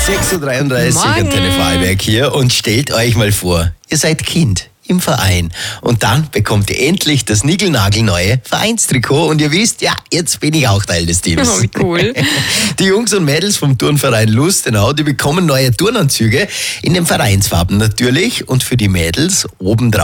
6.33 Uhr, Antenne Vorarlberg hier und stellt euch mal vor, ihr seid Kind im Verein und dann bekommt ihr endlich das niegelnagelneue Vereinstrikot und ihr wisst, ja, jetzt bin ich auch Teil des Teams. Oh, wie cool. Die Jungs und Mädels vom Turnverein Lustenau, die bekommen neue Turnanzüge in den Vereinsfarben natürlich und für die Mädels obendrauf